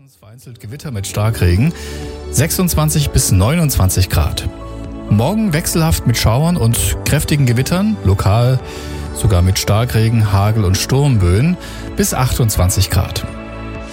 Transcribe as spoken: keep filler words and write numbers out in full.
Ostens vereinzelt Gewitter mit Starkregen, sechsundzwanzig bis neunundzwanzig Grad. Morgen wechselhaft mit Schauern und kräftigen Gewittern, lokal sogar mit Starkregen, Hagel und Sturmböen bis achtundzwanzig Grad.